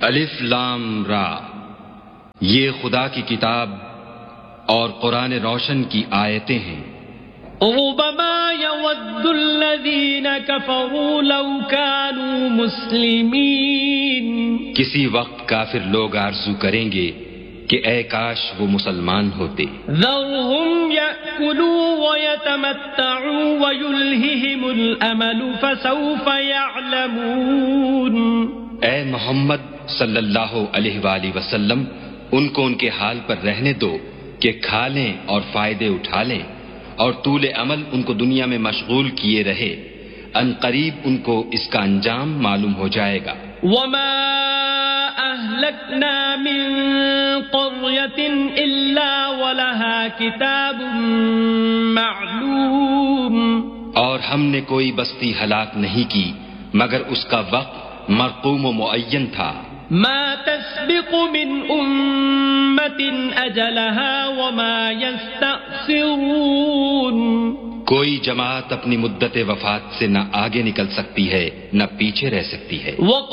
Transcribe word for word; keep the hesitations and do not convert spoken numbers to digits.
الف لام را، یہ خدا کی کتاب اور قرآن روشن کی آیتیں ہیں۔ ربما يود الذين كفروا لو كانوا مسلمين، کسی وقت کافر لوگ آرزو کریں گے کہ اے کاش وہ مسلمان ہوتے۔ ذرهم يأكلوا ويتمتعوا ويلههم الأمل فسوف يعلمون۔ اے محمد صلی اللہ علیہ وآلہ وسلم، ان کو ان کے حال پر رہنے دو کہ کھا لیں اور فائدے اٹھا لیں، اور طول عمل ان کو دنیا میں مشغول کیے رہے، ان قریب ان کو اس کا انجام معلوم ہو جائے گا۔ وما أهلكنا من قرية إلا ولها كتاب معلوم، اور ہم نے کوئی بستی ہلاک نہیں کی مگر اس کا وقت مرقوم و معین تھا۔ ما تسبق من أمة أجلها وما يستأخرون، کوئی جماعت اپنی مدت وفات سے نہ آگے نکل سکتی ہے نہ پیچھے رہ سکتی ہے۔ وقالوا